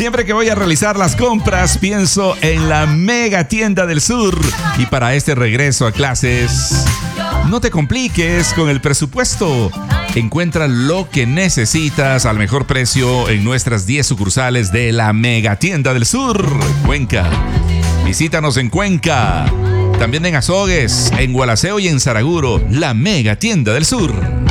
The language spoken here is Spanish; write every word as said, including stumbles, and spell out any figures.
Siempre que voy a realizar las compras, pienso en la Mega Tienda del Sur. Y para este regreso a clases, no te compliques con el presupuesto. Encuentra lo que necesitas al mejor precio en nuestras diez sucursales de la Mega Tienda del Sur, Cuenca. Visítanos en Cuenca, también en Azogues, en Gualaceo y en Saraguro, la Mega Tienda del Sur.